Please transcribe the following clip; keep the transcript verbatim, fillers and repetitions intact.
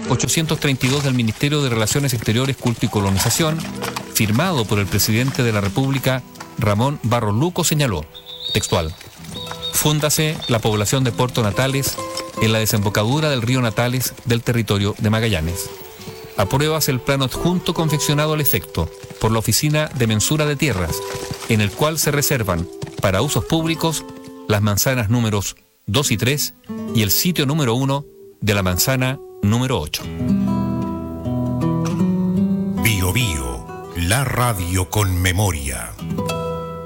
ochocientos treinta y dos del Ministerio de Relaciones Exteriores, Culto y Colonización, firmado por el presidente de la República, Ramón Barros Luco, señaló, textual: fúndase la población de Puerto Natales en la desembocadura del río Natales del territorio de Magallanes. Apruébase el plano adjunto confeccionado al efecto por la Oficina de Mensura de Tierras, en el cual se reservan para usos públicos las manzanas números dos y tres y el sitio número uno de la manzana número ocho. Bio Bio, la radio con memoria.